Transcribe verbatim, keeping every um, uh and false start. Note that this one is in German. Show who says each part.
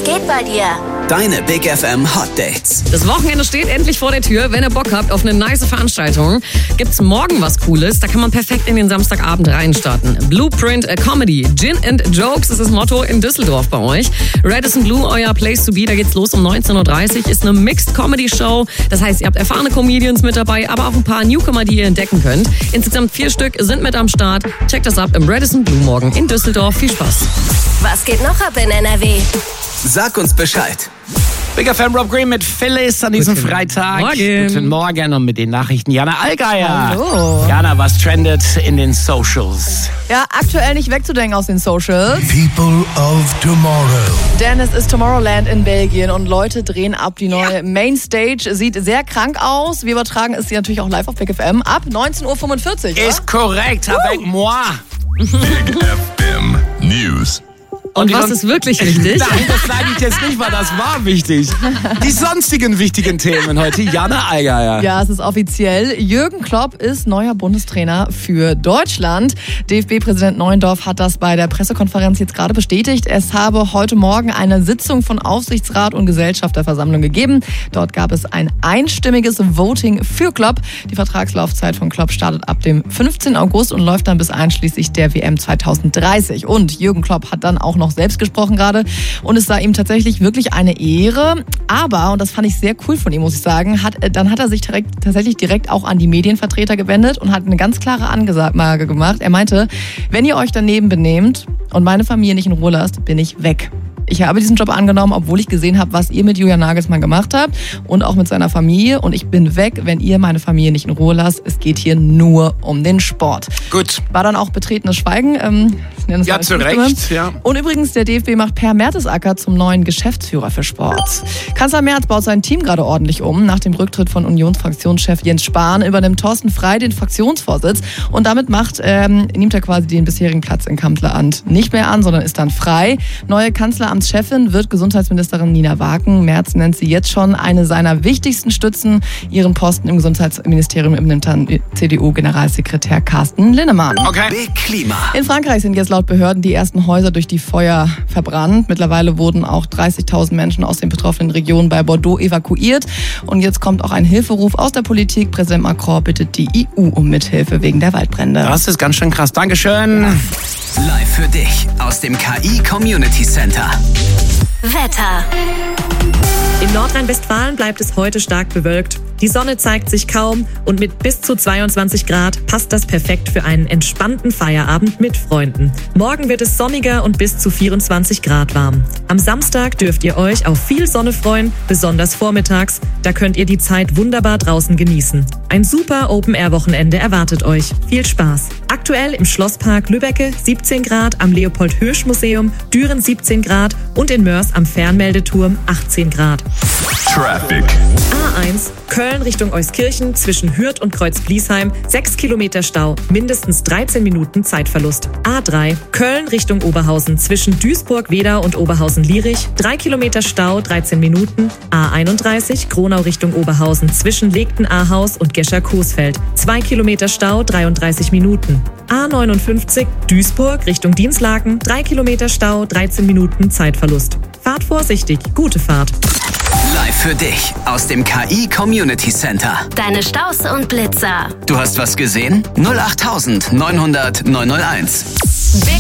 Speaker 1: Was geht bei dir?
Speaker 2: Deine Big F M Hot Dates.
Speaker 3: Das Wochenende steht endlich vor der Tür. Wenn ihr Bock habt auf eine nice Veranstaltung, gibt's morgen was Cooles. Da kann man perfekt in den Samstagabend reinstarten. Blueprint Comedy. Gin and Jokes ist das Motto in Düsseldorf bei euch. Radisson Blu, euer Place to be. Da geht's los um neunzehn Uhr dreißig. Ist eine Mixed Comedy Show. Das heißt, ihr habt erfahrene Comedians mit dabei, aber auch ein paar Newcomer, die ihr entdecken könnt. Insgesamt vier Stück sind mit am Start. Checkt das ab im Radisson Blu morgen in Düsseldorf. Viel Spaß.
Speaker 1: Was geht noch ab in N R W?
Speaker 2: Sag uns Bescheid.
Speaker 4: Big F M Rob Green mit Phyllis an diesem Freitag.
Speaker 3: Morgen.
Speaker 4: Guten Morgen und mit den Nachrichten Jana Allgeier.
Speaker 5: Hallo.
Speaker 4: Jana, was trendet in den Socials?
Speaker 5: Ja, aktuell nicht wegzudenken aus den Socials.
Speaker 6: People of Tomorrow.
Speaker 5: Denn es ist Tomorrowland in Belgien und Leute drehen ab. Die neue ja. Mainstage sieht sehr krank aus. Wir übertragen es natürlich auch live auf Big F M ab neunzehn Uhr fünfundvierzig.
Speaker 4: Ist korrekt, avec moi.
Speaker 6: Big F M News.
Speaker 3: Und,
Speaker 4: Und
Speaker 3: was
Speaker 4: son-
Speaker 3: ist wirklich wichtig?
Speaker 4: Nein, das sage ich jetzt nicht, weil das war wichtig. Die sonstigen wichtigen Themen heute, Jana Allgeier.
Speaker 5: Ja, es ist offiziell. Jürgen Klopp ist neuer Bundestrainer für Deutschland. D F B-Präsident Neuendorf hat das bei der Pressekonferenz jetzt gerade bestätigt. Es habe heute Morgen eine Sitzung von Aufsichtsrat und Gesellschafterversammlung gegeben. Dort gab es ein einstimmiges Voting für Klopp. Die Vertragslaufzeit von Klopp startet ab dem fünfzehnten August und läuft dann bis einschließlich der W M zwanzig dreißig. Und Jürgen Klopp hat dann auch noch selbst gesprochen gerade und es sei ihm tatsächlich wirklich eine Ehre. Aber, und das fand ich sehr cool von ihm, muss ich sagen, hat, dann hat er sich direkt, tatsächlich direkt auch an die Medienvertreter gewendet und hat eine ganz klare Ansage gemacht. Er meinte, wenn ihr euch daneben benehmt und meine Familie nicht in Ruhe lasst, bin ich weg. Ich habe diesen Job angenommen, obwohl ich gesehen habe, was ihr mit Julian Nagelsmann gemacht habt und auch mit seiner Familie. Und ich bin weg, wenn ihr meine Familie nicht in Ruhe lasst. Es geht hier nur um den Sport.
Speaker 4: Gut.
Speaker 5: War dann auch betretenes Schweigen. Ähm, ich nenne es
Speaker 4: Ja,
Speaker 5: mal
Speaker 4: zu
Speaker 5: Zustimme.
Speaker 4: Recht, ja.
Speaker 5: Und übrigens, der D F B macht Per Mertesacker zum neuen Geschäftsführer für Sport. Kanzler Merz baut sein Team gerade ordentlich um. Nach dem Rücktritt von Unionsfraktionschef Jens Spahn übernimmt Thorsten Frey den Fraktionsvorsitz. Und damit macht, ähm, nimmt er quasi den bisherigen Platz in Kanzleramt nicht mehr an, sondern ist dann frei. Neue Kanzleramtschefin wird Gesundheitsministerin Nina Waken. Merz nennt sie jetzt schon eine seiner wichtigsten Stützen. Ihren Posten im Gesundheitsministerium übernimmt dann C D U-Generalsekretär Carsten Linnemann.
Speaker 4: Okay.
Speaker 2: Big Klima.
Speaker 5: In Frankreich sind jetzt laut Behörden die ersten Häuser durch die Feuer verbrannt. Mittlerweile wurden auch dreißigtausend Menschen aus den betroffenen Regionen bei Bordeaux evakuiert. Und jetzt kommt auch ein Hilferuf aus der Politik. Präsident Macron bittet die E U um Mithilfe wegen der Waldbrände.
Speaker 4: Das ist ganz schön krass. Dankeschön.
Speaker 2: Live für dich aus dem K I Community Center.
Speaker 1: Wetter.
Speaker 7: In Nordrhein-Westfalen bleibt es heute stark bewölkt. Die Sonne zeigt sich kaum und mit bis zu zweiundzwanzig Grad passt das perfekt für einen entspannten Feierabend mit Freunden. Morgen wird es sonniger und bis zu vierundzwanzig Grad warm. Am Samstag dürft ihr euch auf viel Sonne freuen, besonders vormittags. Da könnt ihr die Zeit wunderbar draußen genießen. Ein super Open-Air-Wochenende erwartet euch. Viel Spaß. Aktuell im Schlosspark Lübbecke siebzehn Grad, am Leopold-Hirsch-Museum Düren siebzehn Grad und in Mörs am Fernmeldeturm achtzehn Grad.
Speaker 6: Traffic.
Speaker 7: A eins, Köln Richtung Euskirchen zwischen Hürth und Kreuz-Bliesheim, sechs Kilometer Stau, mindestens dreizehn Minuten Zeitverlust. A drei, Köln Richtung Oberhausen zwischen Duisburg-Wedau und Oberhausen-Lierich, drei Kilometer Stau, dreizehn Minuten. A einunddreißig, Gronau Richtung Oberhausen zwischen Legten-Ahaus und Gescher-Coesfeld, zwei Kilometer Stau, dreiunddreißig Minuten. A neunundfünfzig, Duisburg Richtung Dinslaken, drei Kilometer Stau, dreizehn Minuten Zeitverlust. Fahrt vorsichtig, gute Fahrt.
Speaker 2: Live für dich aus dem K I Community Center.
Speaker 1: Deine Staus und Blitzer.
Speaker 2: Du hast was gesehen? null acht neunhundert neunhunderteins.
Speaker 1: Big